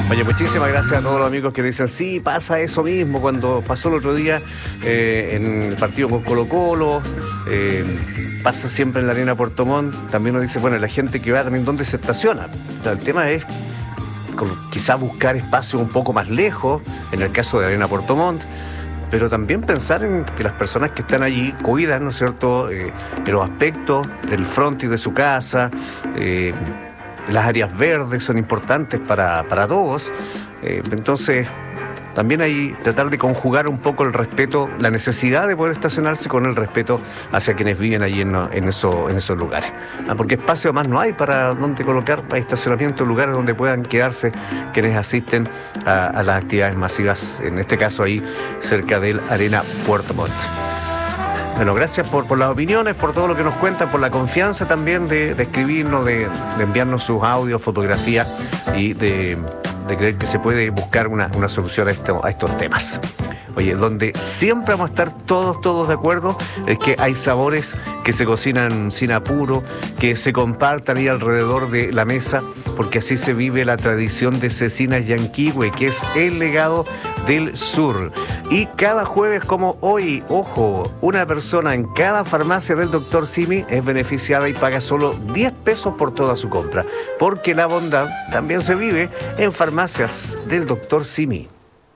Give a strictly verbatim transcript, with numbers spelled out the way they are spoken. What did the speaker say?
Oye, muchísimas gracias a todos los amigos que dicen, sí, pasa eso mismo, cuando pasó el otro día eh, en el partido con Colo-Colo, eh, pasa siempre en la Arena Puerto Montt. También nos dice, bueno, la gente que va también, ¿dónde se estaciona? O sea, el tema es quizás buscar espacios un poco más lejos, en el caso de la Arena Puerto Montt, pero también pensar en que las personas que están allí cuidan, ¿no es cierto?, eh, los aspectos del frontis de su casa. eh, Las áreas verdes son importantes para, para todos. Eh, entonces, también hay tratar de conjugar un poco el respeto, la necesidad de poder estacionarse con el respeto hacia quienes viven allí en, en, eso, en esos lugares. Ah, porque espacio más no hay para donde colocar, para estacionamiento, lugares donde puedan quedarse quienes asisten a, a las actividades masivas, en este caso ahí cerca del Arena Puerto Montt. Bueno, gracias por, por las opiniones, por todo lo que nos cuentan, por la confianza también de, de escribirnos, de, de enviarnos sus audios, fotografías y de, de creer que se puede buscar una, una solución a, esto, a estos temas. Oye, donde siempre vamos a estar todos, todos de acuerdo, es que hay sabores que se cocinan sin apuro, que se compartan ahí alrededor de la mesa, porque así se vive la tradición de Cecinas Yanquihue, que es el legado del sur. Y cada jueves como hoy, ojo, una persona en cada farmacia del doctor Simi es beneficiada y paga solo diez pesos por toda su compra, porque la bondad también se vive en farmacias del doctor Simi.